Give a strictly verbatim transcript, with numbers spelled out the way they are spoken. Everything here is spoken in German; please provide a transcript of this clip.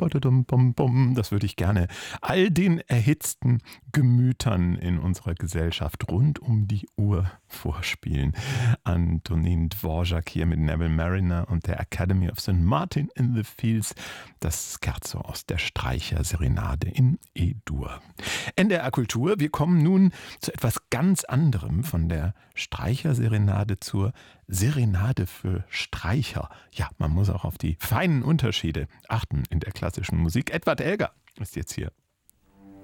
Das würde ich gerne all den erhitzten Gemütern in unserer Gesellschaft rund um die Uhr vorspielen. Antonin Dvorak hier mit Neville Marriner und der Academy of Saint Martin in the Fields. Das Scherzo aus der Streicher-Serenade in E-Dur. N D R Kultur, wir kommen nun zu etwas ganz anderem, von der Streicher-Serenade zur Serenade für Streicher. Ja, man muss auch auf die feinen Unterschiede achten in der klassischen Musik. Edward Elgar ist jetzt hier